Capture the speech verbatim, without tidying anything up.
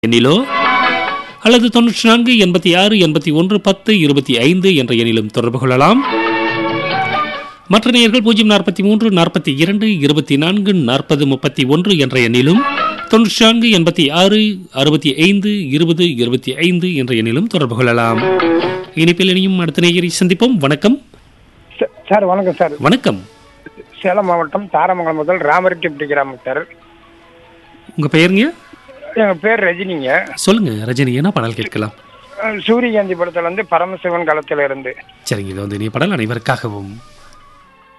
எண்ணிலோ அல்லது தொன்னூற்றி நான்கு எண்பத்தி ஆறு எண்பத்தி ஒன்று பத்து இருபத்தி ஐந்து என்ற எண்ணிலும் தொடர்பு கொள்ளலாம். மற்ற நேயர்கள் பூஜ்ஜியம் நாற்பத்தி மூன்று நாற்பத்தி இரண்டு இருபத்தி நான்கு நாற்பது முப்பத்தி ஒன்று என்ற எண்ணிலும் தொன்னூற்றி நான்கு எண்பத்தி ஆறு அறுபத்தி ஐந்து இருபது இருபத்தி ஐந்து என்ற எண்ணிலும் தொடர்பு கொள்ளலாம். இனிப்பில் இனியும் அடுத்த நேயரை சந்திப்போம். வணக்கம் சார். வணக்கம் சார். வணக்கம். சேலம் மாவட்டம் தாரமங்கலம் முதல் ராமரெட்டிப்பட்டி கிராமம் சார். உங்க பெயருங்க? எங்க பேர் ரஜினிங்க. சொல்லுங்க ரஜினி, என்ன பாடல் கேட்கலாம்? சூரியகாந்தி படத்துல இருந்து பரமசிவன் களத்துல இருந்து. சரிங்க, இது வந்து இனிய பாடல் அனைவருக்காகவும்.